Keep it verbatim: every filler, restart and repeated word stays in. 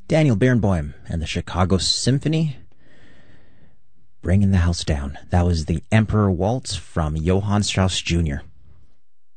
Daniel Barenboim and the Chicago Symphony, Bringing the House Down. That was the Emperor Waltz from Johann Strauss Junior